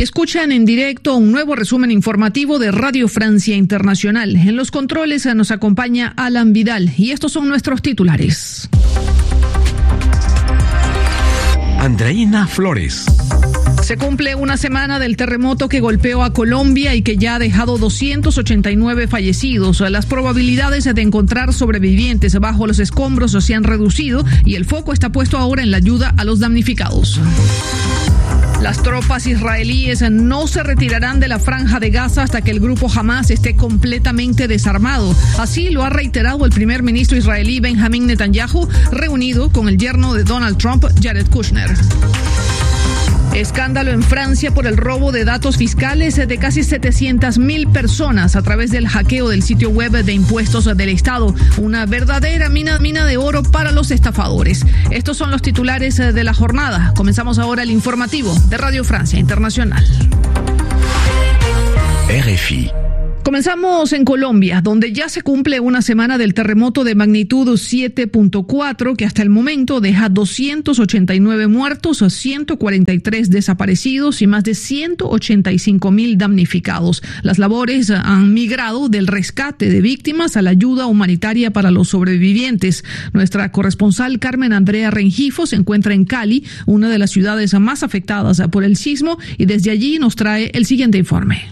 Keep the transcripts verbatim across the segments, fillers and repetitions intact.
Escuchan en directo un nuevo resumen informativo de Radio Francia Internacional. En los controles nos acompaña Alan Vidal y estos son nuestros titulares. Andreina Flores. Se cumple una semana del terremoto que golpeó a Colombia y que ya ha dejado doscientos ochenta y nueve fallecidos. Las probabilidades de encontrar sobrevivientes bajo los escombros se han reducido y el foco está puesto ahora en la ayuda a los damnificados. Las tropas israelíes no se retirarán de la Franja de Gaza hasta que el grupo Hamas esté completamente desarmado. Así lo ha reiterado el primer ministro israelí Benjamin Netanyahu, reunido con el yerno de Donald Trump, Jared Kushner. Escándalo en Francia por el robo de datos fiscales de casi setecientas mil personas a través del hackeo del sitio web de impuestos del Estado. Una verdadera mina, mina de oro para los estafadores. Estos son los titulares de la jornada. Comenzamos ahora el informativo de Radio Francia Internacional. R F I. Comenzamos en Colombia, donde ya se cumple una semana del terremoto de magnitud siete punto cuatro, que hasta el momento deja doscientos ochenta y nueve muertos, ciento cuarenta y tres desaparecidos y más de ciento ochenta y cinco mil damnificados. Las labores han migrado del rescate de víctimas a la ayuda humanitaria para los sobrevivientes. Nuestra corresponsal Carmen Andrea Rengifo se encuentra en Cali, una de las ciudades más afectadas por el sismo, y desde allí nos trae el siguiente informe.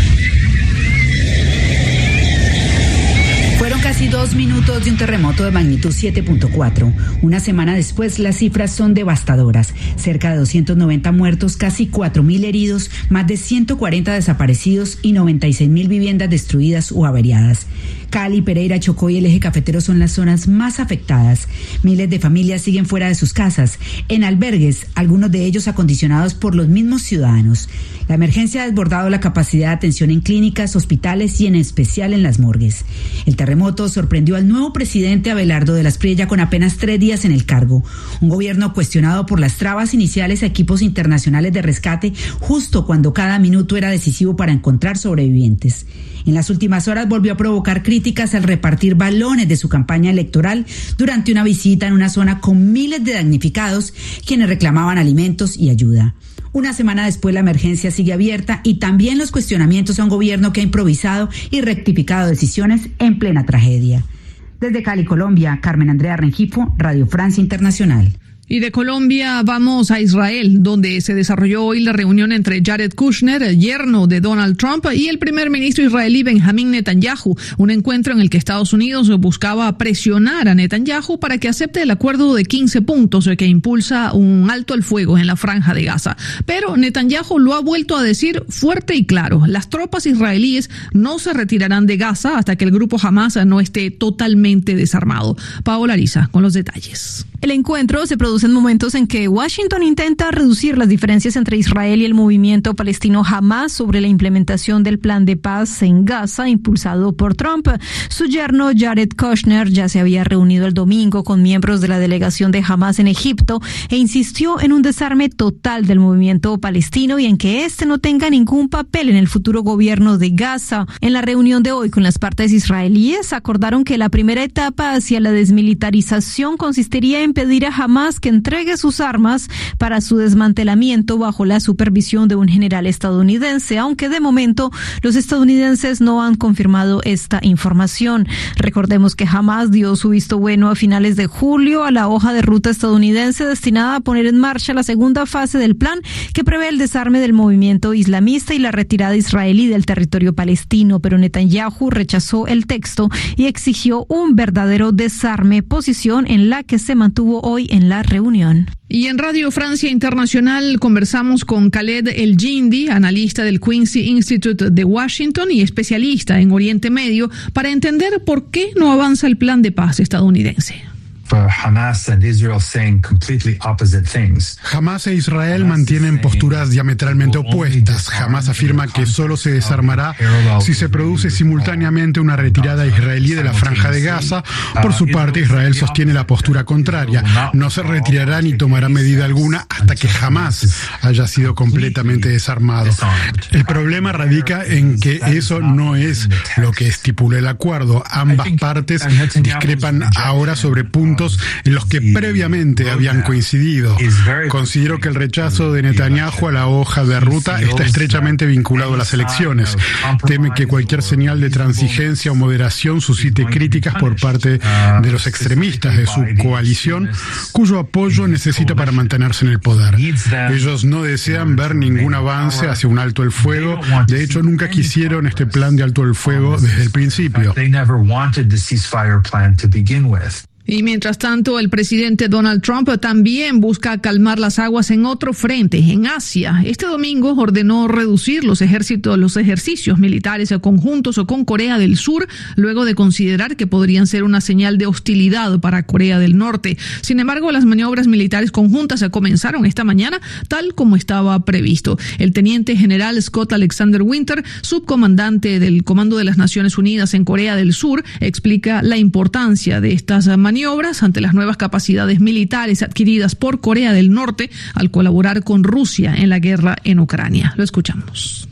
Fueron casi dos minutos de un terremoto de magnitud siete punto cuatro. Una semana después, las cifras son devastadoras. Cerca de doscientos noventa muertos, casi cuatro mil heridos, más de ciento cuarenta desaparecidos y noventa y seis mil viviendas destruidas o averiadas. Cali, Pereira, Chocó y el eje cafetero son las zonas más afectadas. Miles de familias siguen fuera de sus casas, en albergues, algunos de ellos acondicionados por los mismos ciudadanos. La emergencia ha desbordado la capacidad de atención en clínicas, hospitales y en especial en las morgues. El terremoto sorprendió al nuevo presidente Abelardo de las Priella con apenas tres días en el cargo. Un gobierno cuestionado por las trabas iniciales a equipos internacionales de rescate, justo cuando cada minuto era decisivo para encontrar sobrevivientes. En las últimas horas volvió a provocar críticas al repartir balones de su campaña electoral durante una visita en una zona con miles de damnificados quienes reclamaban alimentos y ayuda. Una semana después la emergencia sigue abierta y también los cuestionamientos a un gobierno que ha improvisado y rectificado decisiones en plena tragedia. Desde Cali, Colombia, Carmen Andrea Rengifo, Radio Francia Internacional. Y de Colombia vamos a Israel, donde se desarrolló hoy la reunión entre Jared Kushner, el yerno de Donald Trump, y el primer ministro israelí Benjamin Netanyahu, un encuentro en el que Estados Unidos buscaba presionar a Netanyahu para que acepte el acuerdo de quince puntos que impulsa un alto al fuego en la Franja de Gaza. Pero Netanyahu lo ha vuelto a decir fuerte y claro: las tropas israelíes no se retirarán de Gaza hasta que el grupo Hamas no esté totalmente desarmado. Paola Ariza con los detalles. El encuentro se produce en momentos en que Washington intenta reducir las diferencias entre Israel y el movimiento palestino Hamas sobre la implementación del plan de paz en Gaza impulsado por Trump. Su yerno Jared Kushner ya se había reunido el domingo con miembros de la delegación de Hamas en Egipto e insistió en un desarme total del movimiento palestino y en que éste no tenga ningún papel en el futuro gobierno de Gaza. En la reunión de hoy con las partes israelíes acordaron que la primera etapa hacia la desmilitarización consistiría en pedir a Hamas que entregue sus armas para su desmantelamiento bajo la supervisión de un general estadounidense, aunque de momento los estadounidenses no han confirmado esta información. Recordemos que Hamas dio su visto bueno a finales de julio a la hoja de ruta estadounidense destinada a poner en marcha la segunda fase del plan que prevé el desarme del movimiento islamista y la retirada israelí del territorio palestino, pero Netanyahu rechazó el texto y exigió un verdadero desarme, posición en la que se mantuvo hoy en la reunión. Y en Radio Francia Internacional conversamos con Khaled El-Jindi, analista del Quincy Institute de Washington y especialista en Oriente Medio, para entender por qué no avanza el plan de paz estadounidense. Hamas e Israel mantienen posturas diametralmente opuestas. Hamas afirma que solo se desarmará si se produce simultáneamente una retirada israelí de la Franja de Gaza. Por su parte, Israel sostiene la postura contraria. No se retirará ni tomará medida alguna hasta que Hamas haya sido completamente desarmado. El problema radica en que eso no es lo que estipula el acuerdo. Ambas partes discrepan ahora sobre puntos puntos en los que previamente habían coincidido. Considero que el rechazo de Netanyahu a la hoja de ruta está estrechamente vinculado a las elecciones. Teme que cualquier señal de transigencia o moderación suscite críticas por parte de los extremistas de su coalición, cuyo apoyo necesita para mantenerse en el poder. Ellos no desean ver ningún avance hacia un alto el fuego. De hecho, nunca quisieron este plan de alto el fuego desde el principio. Y mientras tanto, el presidente Donald Trump también busca calmar las aguas en otro frente, en Asia. Este domingo ordenó reducir los ejércitos, los ejercicios militares conjuntos con Corea del Sur, luego de considerar que podrían ser una señal de hostilidad para Corea del Norte. Sin embargo, las maniobras militares conjuntas comenzaron esta mañana, tal como estaba previsto. El teniente general Scott Alexander Winter, subcomandante del Comando de las Naciones Unidas en Corea del Sur, explica la importancia de estas maniobras ante las nuevas capacidades militares adquiridas por Corea del Norte al colaborar con Rusia en la guerra en Ucrania. Lo escuchamos.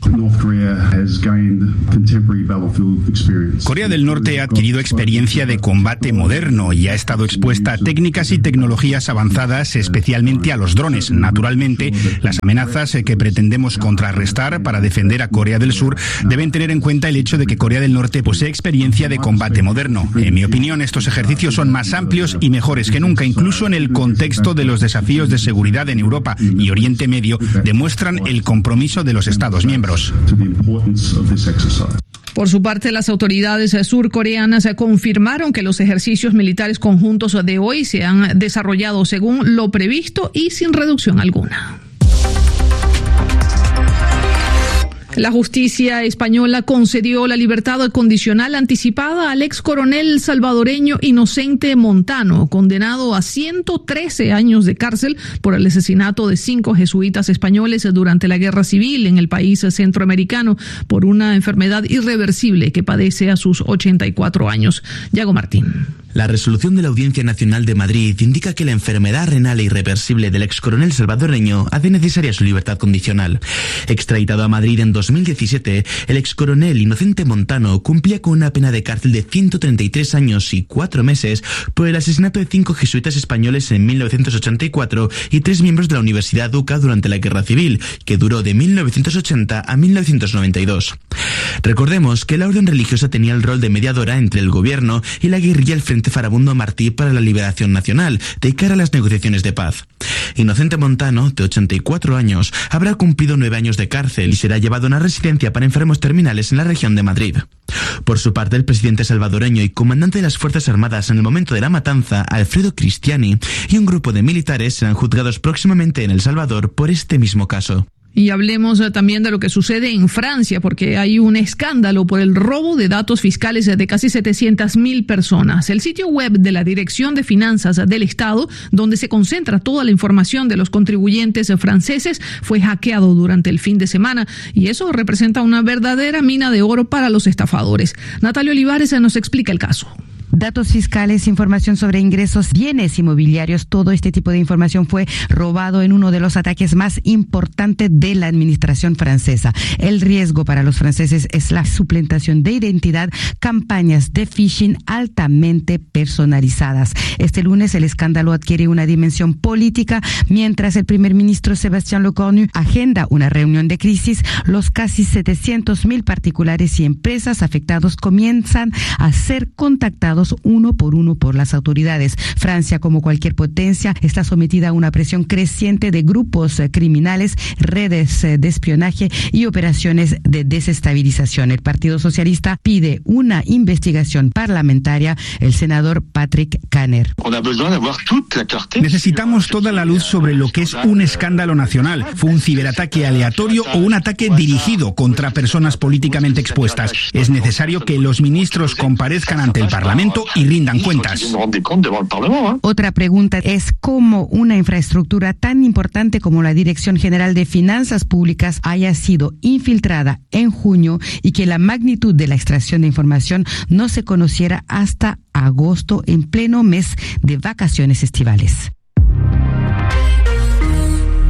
Corea del Norte ha adquirido experiencia de combate moderno y ha estado expuesta a técnicas y tecnologías avanzadas, especialmente a los drones. Naturalmente, las amenazas que pretendemos contrarrestar para defender a Corea del Sur deben tener en cuenta el hecho de que Corea del Norte posee experiencia de combate moderno. En mi opinión, estos ejercicios son más amplios y mejores que nunca, incluso en el contexto de los desafíos de seguridad en Europa y Oriente Medio, demuestran el compromiso de los Estados miembros. Por su parte, las autoridades surcoreanas confirmaron que los ejercicios militares conjuntos de hoy se han desarrollado según lo previsto y sin reducción alguna. La justicia española concedió la libertad condicional anticipada al ex coronel salvadoreño Inocente Montano, condenado a ciento trece años de cárcel por el asesinato de cinco jesuitas españoles durante la guerra civil en el país centroamericano por una enfermedad irreversible que padece a sus ochenta y cuatro años. Yago Martín. La resolución de la Audiencia Nacional de Madrid indica que la enfermedad renal irreversible del ex coronel salvadoreño hace necesaria su libertad condicional. Extraditado a Madrid en dos mil diecisiete, el ex coronel Inocente Montano cumplía con una pena de cárcel de ciento treinta y tres años y cuatro meses por el asesinato de cinco jesuitas españoles en mil novecientos ochenta y cuatro y tres miembros de la Universidad Duca durante la Guerra Civil, que duró de mil novecientos ochenta a mil novecientos noventa y dos. Recordemos que la orden religiosa tenía el rol de mediadora entre el gobierno y la guerrilla del Frente Farabundo Martí para la Liberación Nacional, de cara a las negociaciones de paz. Inocente Montano, de ochenta y cuatro años, habrá cumplido nueve años de cárcel y será llevado a una residencia para enfermos terminales en la región de Madrid. Por su parte, el presidente salvadoreño y comandante de las Fuerzas Armadas en el momento de la matanza, Alfredo Cristiani, y un grupo de militares serán juzgados próximamente en El Salvador por este mismo caso. Y hablemos también de lo que sucede en Francia, porque hay un escándalo por el robo de datos fiscales de casi setecientas mil personas. El sitio web de la Dirección de Finanzas del Estado, donde se concentra toda la información de los contribuyentes franceses, fue hackeado durante el fin de semana y eso representa una verdadera mina de oro para los estafadores. Natalia Olivares nos explica el caso. Datos fiscales, información sobre ingresos, bienes inmobiliarios, todo este tipo de información fue robado en uno de los ataques más importantes de la administración francesa. El riesgo para los franceses es la suplantación de identidad, campañas de phishing altamente personalizadas. Este lunes el escándalo adquiere una dimensión política mientras el primer ministro Sébastien Lecornu agenda una reunión de crisis. Los casi setecientos mil particulares y empresas afectados comienzan a ser contactados uno por uno por las autoridades. Francia, como cualquier potencia, está sometida a una presión creciente de grupos criminales, redes de espionaje y operaciones de desestabilización. El Partido Socialista pide una investigación parlamentaria. El senador Patrick Kanner. Necesitamos toda la luz sobre lo que es un escándalo nacional. ¿Fue un ciberataque aleatorio o un ataque dirigido contra personas políticamente expuestas? Es necesario que los ministros comparezcan ante el Parlamento y rindan cuentas. Otra pregunta es cómo una infraestructura tan importante como la Dirección General de Finanzas Públicas haya sido infiltrada en junio y que la magnitud de la extracción de información no se conociera hasta agosto, en pleno mes de vacaciones estivales.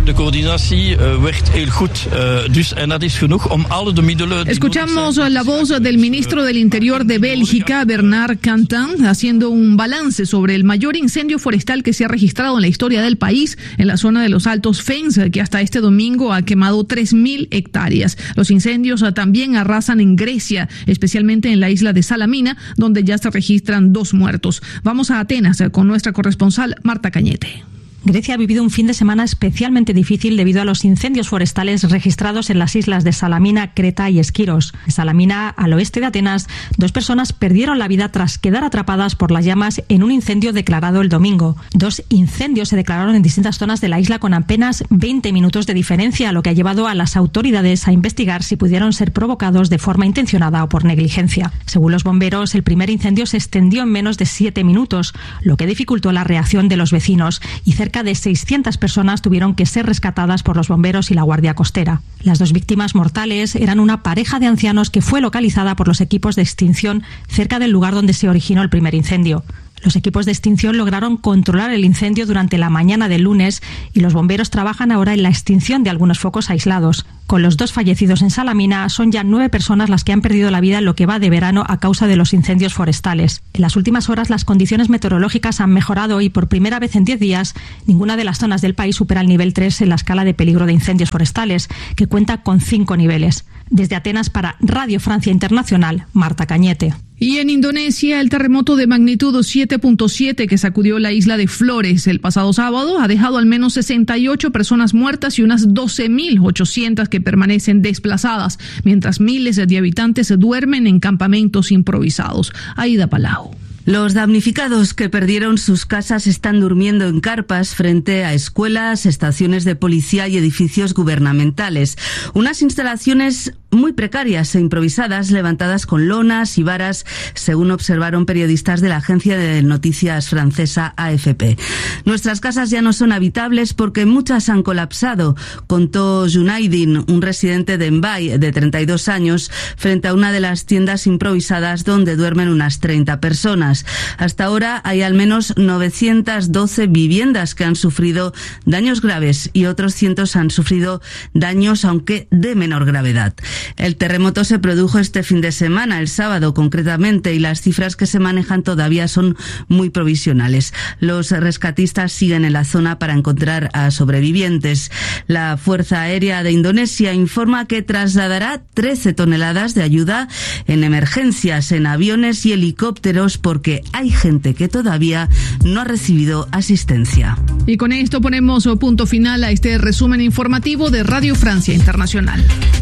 De coördinatie uh, werkt heel goed. Uh, dus, en dat is genoeg om alle de middelen... Escuchamos la voz del ministro del Interior de Bélgica, Bernard Cantan, haciendo un balance sobre el mayor incendio forestal que se ha registrado en la historia del país en la zona de los Altos Fens, que hasta este domingo ha quemado tres mil hectáreas. Los incendios también arrasan en Grecia, especialmente en la isla de Salamina, donde ya se registran dos muertos. Vamos a Atenas con nuestra corresponsal Marta Cañete. Grecia ha vivido un fin de semana especialmente difícil debido a los incendios forestales registrados en las islas de Salamina, Creta y Esquiros. En Salamina, al oeste de Atenas, dos personas perdieron la vida tras quedar atrapadas por las llamas en un incendio declarado el domingo. Dos incendios se declararon en distintas zonas de la isla con apenas veinte minutos de diferencia, lo que ha llevado a las autoridades a investigar si pudieron ser provocados de forma intencionada o por negligencia. Según los bomberos, el primer incendio se extendió en menos de siete minutos, lo que dificultó la reacción de los vecinos, y cerca Cerca de seiscientas personas tuvieron que ser rescatadas por los bomberos y la Guardia Costera. Las dos víctimas mortales eran una pareja de ancianos que fue localizada por los equipos de extinción cerca del lugar donde se originó el primer incendio. Los equipos de extinción lograron controlar el incendio durante la mañana del lunes y los bomberos trabajan ahora en la extinción de algunos focos aislados. Con los dos fallecidos en Salamina, son ya nueve personas las que han perdido la vida en lo que va de verano a causa de los incendios forestales. En las últimas horas, las condiciones meteorológicas han mejorado y por primera vez en diez días, ninguna de las zonas del país supera el nivel tres en la escala de peligro de incendios forestales, que cuenta con cinco niveles. Desde Atenas para Radio Francia Internacional, Marta Cañete. Y en Indonesia, el terremoto de magnitud siete punto siete que sacudió la isla de Flores el pasado sábado ha dejado al menos sesenta y ocho personas muertas y unas doce mil ochocientas que permanecen desplazadas, mientras miles de habitantes duermen en campamentos improvisados. Aida Palau. Los damnificados que perdieron sus casas están durmiendo en carpas frente a escuelas, estaciones de policía y edificios gubernamentales. Unas instalaciones muy precarias e improvisadas, levantadas con lonas y varas, según observaron periodistas de la agencia de noticias francesa A F P. Nuestras casas ya no son habitables porque muchas han colapsado, contó Junaidin, un residente de Mbai de treinta y dos años, frente a una de las tiendas improvisadas donde duermen unas treinta personas. Hasta ahora hay al menos novecientas doce viviendas que han sufrido daños graves y otros cientos han sufrido daños, aunque de menor gravedad. El terremoto se produjo este fin de semana, el sábado concretamente, y las cifras que se manejan todavía son muy provisionales. Los rescatistas siguen en la zona para encontrar a sobrevivientes. La Fuerza Aérea de Indonesia informa que trasladará trece toneladas de ayuda en emergencias en aviones y helicópteros porque hay gente que todavía no ha recibido asistencia. Y con esto ponemos punto final a este resumen informativo de Radio Francia Internacional.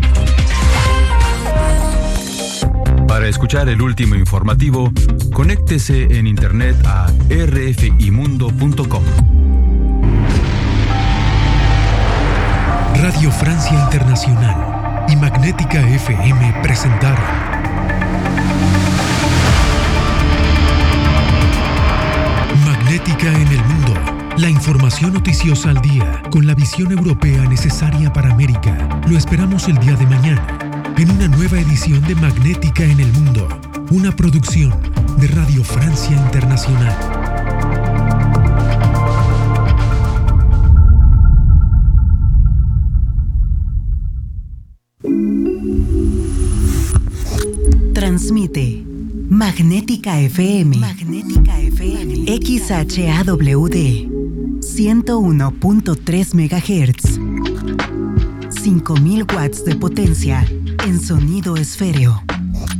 Para escuchar el último informativo, conéctese en internet a r f i mundo punto com. Radio Francia Internacional y Magnética F M presentaron Magnética en el Mundo, la información noticiosa al día, con la visión europea necesaria para América. Lo esperamos el día de mañana, en una nueva edición de Magnética en el Mundo, una producción de Radio Francia Internacional. Transmite Magnética F M. Magnética F M. X H A W D ciento uno punto tres megahertz. cinco mil watts de potencia en sonido esféreo.